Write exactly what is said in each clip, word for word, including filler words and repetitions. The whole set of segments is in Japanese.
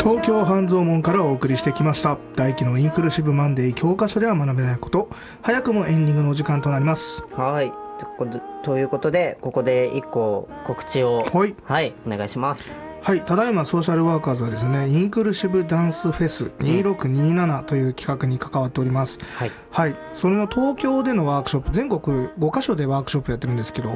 東京半蔵門からお送りしてきました大輝のインクルーシブマンデー教科書では学べないこと、早くもエンディングのお時間となります。 はい、ということでここでいっこ告知を、 はい、 はい、お願いします。 はい、ただいまソーシャルワーカーズはですね、インクルーシブダンスフェスにせんろくじゅうななという企画に関わっております。 はい、 はい、それの東京でのワークショップ、全国ごカ所でワークショップやってるんですけど、うん、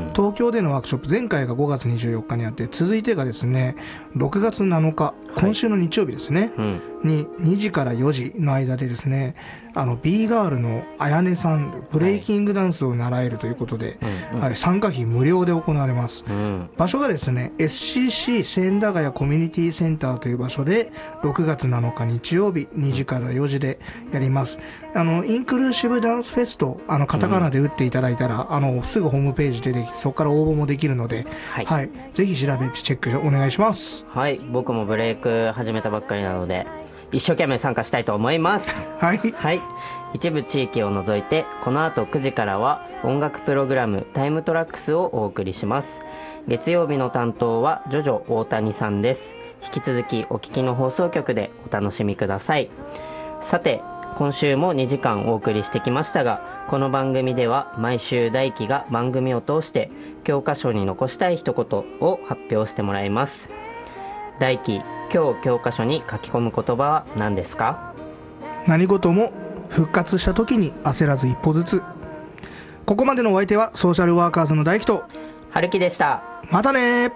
東京でのワークショップ、前回がごがつにじゅうよっかにあって、続いてがですねろくがつなのか、今週の日曜日ですね、はい、ににじからよじの間でですね、あの B ガールのあやねさん、ブレイキングダンスを習えるということで、はいはい、参加費無料で行われます。うん、場所がですね エスシーシー 千駄ヶ谷コミュニティセンターという場所でろくがつなのか日曜日にじからよじでやります。あのインクルーシブダンスフェスとあのカタカナで打っていただいたら、うん、あのすぐホームページででき、そこから応募もできるので、はいはい、ぜひ調べてチェックお願いします。 はい、僕もブレイク始めたばっかりなので一生懸命参加したいと思います。 はい、 はい、一部地域を除いてこの後くじからは音楽プログラムタイムトラックスをお送りします。月曜日の担当はジョジョ大谷さんです。引き続きお聞きの放送局でお楽しみください。さて今週もにじかんお送りしてきましたが、この番組では毎週大輝が番組を通して教科書に残したい一言を発表してもらいます。大輝、今日教科書に書き込む言葉は何ですか？ 何事も復活した時に焦らず一歩ずつ。ここまでのお相手はソーシャルワーカーズの大輝と春樹でした。 またね。